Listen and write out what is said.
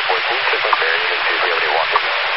14, 6 Marion, and see if we have any walk-ins.